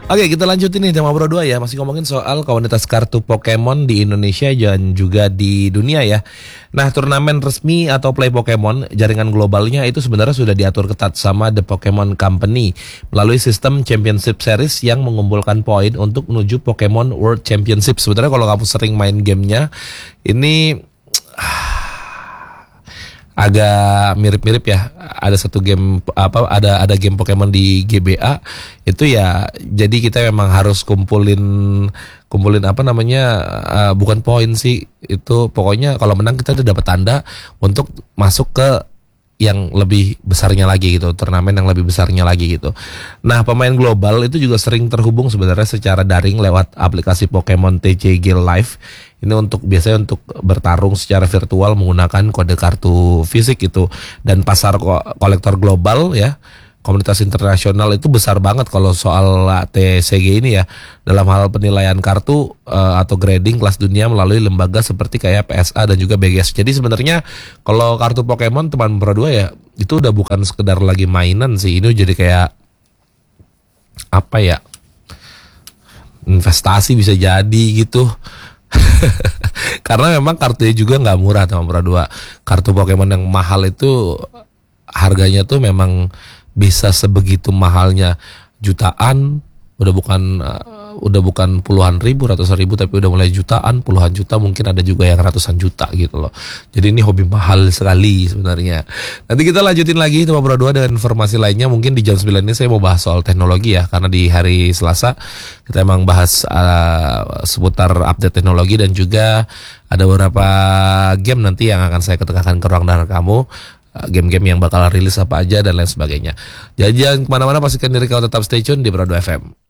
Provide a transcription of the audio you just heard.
Oke, kita lanjutin nih tema Bro 2 ya. Masih ngomongin soal komunitas kartu Pokemon di Indonesia dan juga di dunia ya. Nah, turnamen resmi atau Play Pokemon, jaringan globalnya itu sebenarnya sudah diatur ketat sama The Pokemon Company melalui sistem Championship Series yang mengumpulkan poin untuk menuju Pokemon World Championship. Sebenarnya kalau kamu sering main gamenya, ini agak mirip-mirip ya. Ada satu game ada game Pokemon di GBA itu ya. Jadi kita memang harus kumpulin bukan poin sih. Itu pokoknya kalau menang kita udah dapat tanda untuk masuk ke yang lebih besarnya lagi gitu, turnamen yang lebih besarnya lagi gitu. Nah, pemain global itu juga sering terhubung sebenarnya secara daring lewat aplikasi Pokemon TCG Live. Ini biasanya untuk bertarung secara virtual menggunakan kode kartu fisik gitu. Dan pasar kolektor global ya, komunitas internasional itu besar banget kalau soal TCG ini ya. Dalam hal penilaian kartu atau grading kelas dunia melalui lembaga seperti kayak PSA dan juga BGS. Jadi sebenarnya kalau kartu Pokemon teman Pro 2 ya, itu udah bukan sekedar lagi mainan sih. Ini jadi kayak apa ya, investasi bisa jadi gitu. Karena memang kartunya juga nggak murah teman Pro 2. Kartu Pokemon yang mahal itu harganya tuh memang bisa sebegitu mahalnya, jutaan, udah bukan puluhan ribu, ratusan ribu, tapi udah mulai jutaan, puluhan juta, mungkin ada juga yang ratusan juta gitu loh. Jadi ini hobi mahal sekali sebenarnya. Nanti kita lanjutin lagi Tema Bro 2 dengan informasi lainnya. Mungkin di jam 9 ini saya mau bahas soal teknologi ya, karena di hari Selasa kita emang bahas seputar update teknologi, dan juga ada beberapa game nanti yang akan saya ketekankan ke ruang dengar kamu. Game-game yang bakal rilis apa aja dan lain sebagainya. Jangan kemana-mana, pastikan diri kau tetap stay tune di Pro 2 FM.